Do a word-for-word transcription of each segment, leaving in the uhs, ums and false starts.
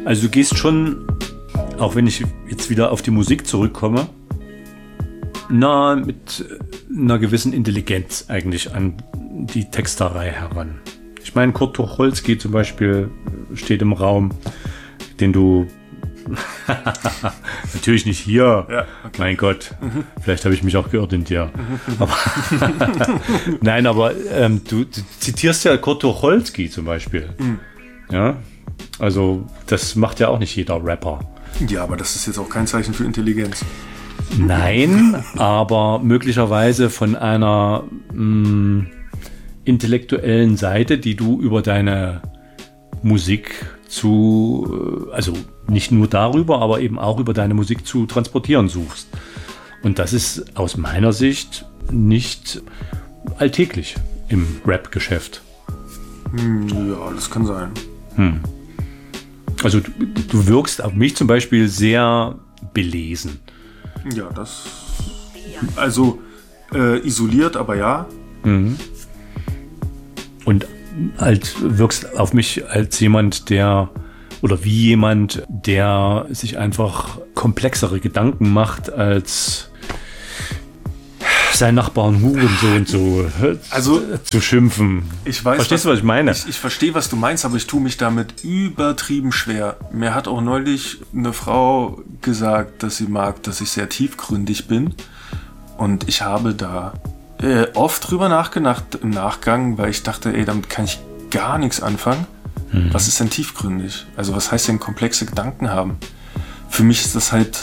Also du gehst schon, auch wenn ich jetzt wieder auf die Musik zurückkomme, na, mit einer gewissen Intelligenz eigentlich an die Texterei heran. Ich meine, Kurt Tucholsky zum Beispiel steht im Raum, den du natürlich nicht hier, ja, okay. Mein Gott, mhm. Vielleicht habe ich mich auch geirrt in dir. Mhm. Aber nein, aber ähm, du, du zitierst ja Kurt Tucholsky zum Beispiel. Mhm. Ja, also das macht ja auch nicht jeder Rapper. Ja, aber das ist jetzt auch kein Zeichen für Intelligenz. Nein, aber möglicherweise von einer mh, intellektuellen Seite, die du über deine Musik zu, also nicht nur darüber, aber eben auch über deine Musik zu transportieren suchst. Und das ist aus meiner Sicht nicht alltäglich im Rap-Geschäft. Hm, ja, das kann sein. Hm. Also du, du wirkst auf mich zum Beispiel sehr belesen. Ja, das, also äh, isoliert, aber ja. Mhm. Und halt wirkst auf mich als jemand, der, oder wie jemand, der sich einfach komplexere Gedanken macht, als sein Nachbarn Hurensohn so also, zu schimpfen. Ich weiß, Verstehst du, was ich meine? Ich, ich verstehe, was du meinst, aber ich tue mich damit übertrieben schwer. Mir hat auch neulich eine Frau gesagt, dass sie mag, dass ich sehr tiefgründig bin. Und ich habe da äh, oft drüber nachgedacht im Nachgang, weil ich dachte, ey, damit kann ich gar nichts anfangen. Hm. Was ist denn tiefgründig? Also was heißt denn komplexe Gedanken haben? Für mich ist das halt...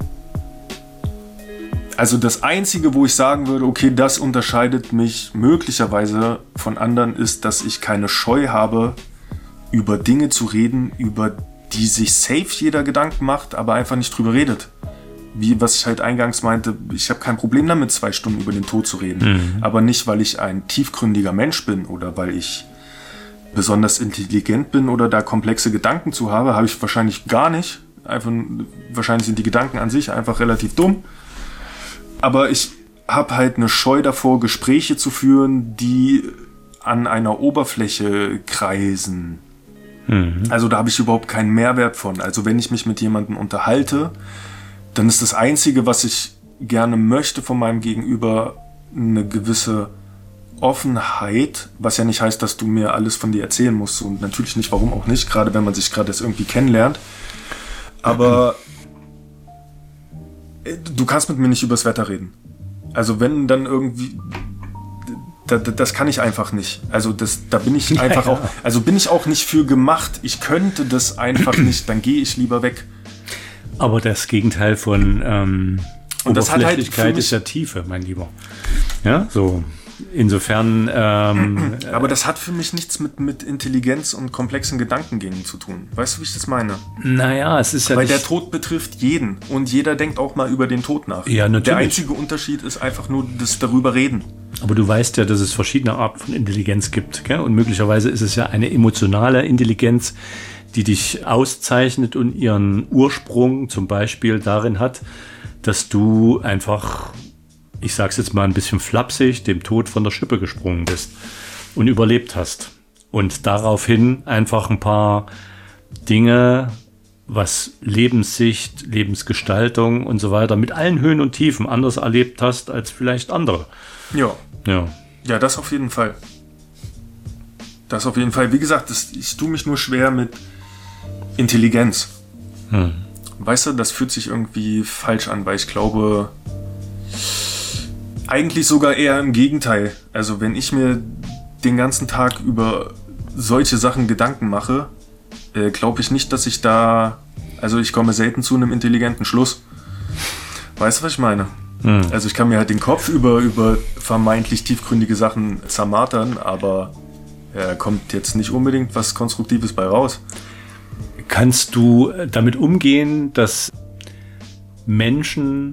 Also das Einzige, wo ich sagen würde, okay, das unterscheidet mich möglicherweise von anderen, ist, dass ich keine Scheu habe, über Dinge zu reden, über die sich safe jeder Gedanken macht, aber einfach nicht drüber redet. Wie was ich halt eingangs meinte, ich habe kein Problem damit, zwei Stunden über den Tod zu reden. Mhm. Aber nicht, weil ich ein tiefgründiger Mensch bin oder weil ich besonders intelligent bin oder da komplexe Gedanken zu habe, habe ich wahrscheinlich gar nicht. Einfach, wahrscheinlich sind die Gedanken an sich einfach relativ dumm. Aber ich habe halt eine Scheu davor, Gespräche zu führen, die an einer Oberfläche kreisen. Mhm. Also da habe ich überhaupt keinen Mehrwert von. Also wenn ich mich mit jemandem unterhalte, dann ist das Einzige, was ich gerne möchte von meinem Gegenüber, eine gewisse Offenheit, was ja nicht heißt, dass du mir alles von dir erzählen musst. Und natürlich nicht, warum auch nicht, gerade wenn man sich gerade erst irgendwie kennenlernt. Aber... Du kannst mit mir nicht übers Wetter reden. Also wenn dann irgendwie, da, das kann ich einfach nicht. Also das, da bin ich einfach ja, ja. auch, also bin ich auch nicht für gemacht. Ich könnte das einfach nicht. Dann gehe ich lieber weg. Aber das Gegenteil von ähm, Und das Oberflächlichkeit hat halt ist ja Tiefe, mein Lieber. Ja, so. Insofern. Ähm, Aber das hat für mich nichts mit, mit Intelligenz und komplexen Gedankengängen zu tun. Weißt du, wie ich das meine? Naja, es ist ja Weil nicht... der Tod betrifft jeden. Und jeder denkt auch mal über den Tod nach. Ja, natürlich. Der einzige Unterschied ist einfach nur das darüber reden. Aber du weißt ja, dass es verschiedene Arten von Intelligenz gibt. Gell? Und möglicherweise ist es ja eine emotionale Intelligenz, die dich auszeichnet und ihren Ursprung zum Beispiel darin hat, dass du einfach... ich sag's jetzt mal ein bisschen flapsig, dem Tod von der Schippe gesprungen bist und überlebt hast. Und daraufhin einfach ein paar Dinge, was Lebenssicht, Lebensgestaltung und so weiter mit allen Höhen und Tiefen anders erlebt hast als vielleicht andere. Ja. Ja, ja, das auf jeden Fall. Das auf jeden Fall. Wie gesagt, das, ich tue mich nur schwer mit Intelligenz. Hm. Weißt du, das fühlt sich irgendwie falsch an, weil ich glaube... Eigentlich sogar eher im Gegenteil. Also wenn ich mir den ganzen Tag über solche Sachen Gedanken mache, äh, glaube ich nicht, dass ich da... Also ich komme selten zu einem intelligenten Schluss. Weißt du, was ich meine? Hm. Also ich kann mir halt den Kopf über, über vermeintlich tiefgründige Sachen zermartern, aber äh, kommt jetzt nicht unbedingt was Konstruktives bei raus. Kannst du damit umgehen, dass Menschen...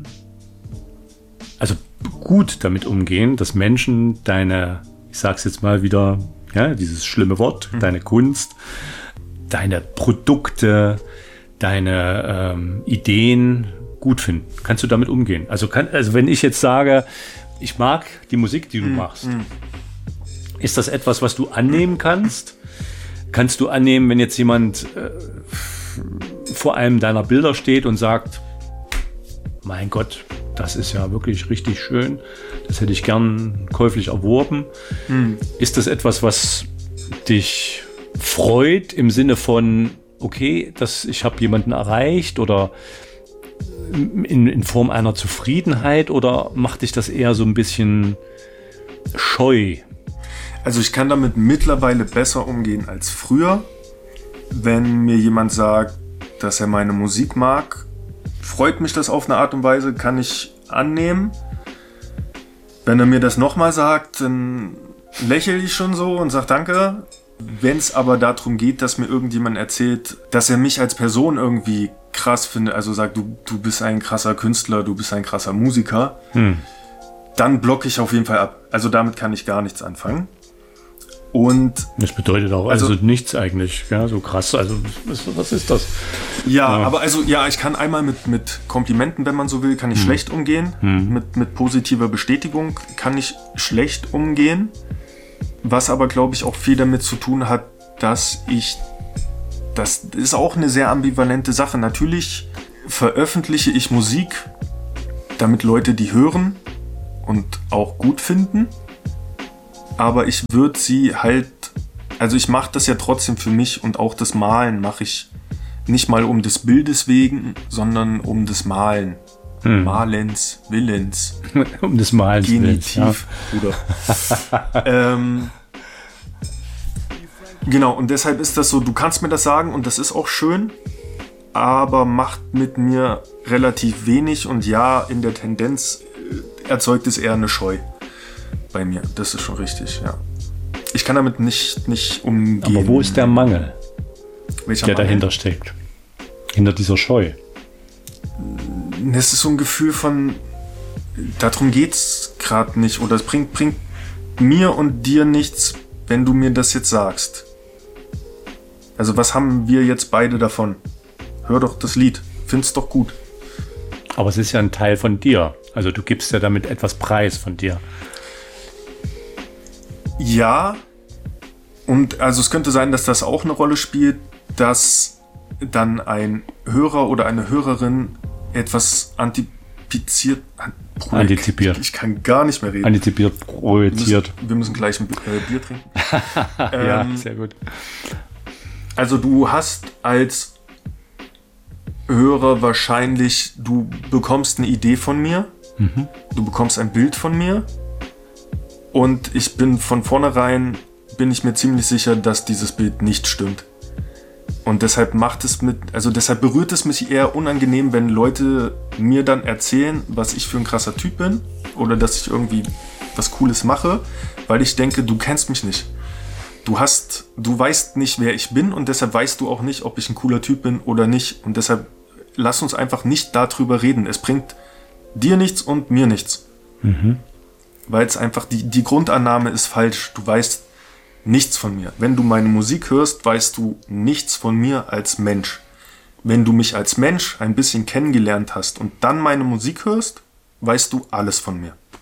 also gut damit umgehen, dass Menschen deine, ich sag's jetzt mal wieder, ja, dieses schlimme Wort, mhm. deine Kunst, deine Produkte, deine ähm, Ideen gut finden. Kannst du damit umgehen? Also, kann, also wenn ich jetzt sage, ich mag die Musik, die du mhm. machst, mhm. ist das etwas, was du annehmen kannst? Kannst du annehmen, wenn jetzt jemand, äh, vor einem deiner Bilder steht und sagt, mein Gott, das ist ja wirklich richtig schön, das hätte ich gern käuflich erworben. Hm. Ist das etwas, was dich freut im Sinne von, okay, dass ich habe jemanden erreicht oder in, in Form einer Zufriedenheit, oder macht dich das eher so ein bisschen scheu? Also ich kann damit mittlerweile besser umgehen als früher. Wenn mir jemand sagt, dass er meine Musik mag, freut mich das auf eine Art und Weise, kann ich annehmen. Wenn er mir das nochmal sagt, dann lächle ich schon so und sage danke. Wenn es aber darum geht, dass mir irgendjemand erzählt, dass er mich als Person irgendwie krass findet, also sagt, du, du bist ein krasser Künstler, du bist ein krasser Musiker, hm. dann blocke ich auf jeden Fall ab. Also damit kann ich gar nichts anfangen. Und das bedeutet auch also, also nichts eigentlich, ja, so krass, also was, was ist das? Ja, ja, aber also ja, ich kann einmal mit, mit Komplimenten, wenn man so will, kann ich hm. schlecht umgehen. Hm. Mit, mit positiver Bestätigung kann ich schlecht umgehen. Was aber, glaube ich, auch viel damit zu tun hat, dass ich, das ist auch eine sehr ambivalente Sache. Natürlich veröffentliche ich Musik, damit Leute die hören und auch gut finden. Aber ich würde sie halt, also ich mache das ja trotzdem für mich, und auch das Malen mache ich nicht mal um des Bildes wegen, sondern um des Malen. Hm. Malens, Willens. Um des Malens. Genitiv, Willens, ja. Bruder. ähm, genau, und deshalb ist das so, du kannst mir das sagen und das ist auch schön, aber macht mit mir relativ wenig, und ja, in der Tendenz äh, erzeugt es eher eine Scheu bei mir. Das ist schon richtig, ja. Ich kann damit nicht, nicht umgehen. Aber wo ist der Mangel, Welcher der Mangel? dahinter steckt? Hinter dieser Scheu? Es ist so ein Gefühl von, darum geht's gerade nicht, oder es bringt, bringt mir und dir nichts, wenn du mir das jetzt sagst. Also was haben wir jetzt beide davon? Hör doch das Lied, find's doch gut. Aber es ist ja ein Teil von dir, also du gibst ja damit etwas preis von dir. Ja, und also es könnte sein, dass das auch eine Rolle spielt, dass dann ein Hörer oder eine Hörerin etwas antizipiert. Antizipiert. Ich kann gar nicht mehr reden. Antizipiert, projiziert. Wir müssen, wir müssen gleich ein äh, Bier trinken. Ja, ähm, sehr gut. Also du hast als Hörer wahrscheinlich, du bekommst eine Idee von mir, mhm. du bekommst ein Bild von mir, und ich bin von vornherein, bin ich mir ziemlich sicher, dass dieses Bild nicht stimmt. Und deshalb macht es mit, also deshalb berührt es mich eher unangenehm, wenn Leute mir dann erzählen, was ich für ein krasser Typ bin oder dass ich irgendwie was Cooles mache, weil ich denke, du kennst mich nicht. Du hast, du weißt nicht, wer ich bin, und deshalb weißt du auch nicht, ob ich ein cooler Typ bin oder nicht. Und deshalb lass uns einfach nicht darüber reden. Es bringt dir nichts und mir nichts. Mhm. Weil es einfach, die, die Grundannahme ist falsch. Du weißt nichts von mir. Wenn du meine Musik hörst, weißt du nichts von mir als Mensch. Wenn du mich als Mensch ein bisschen kennengelernt hast und dann meine Musik hörst, weißt du alles von mir.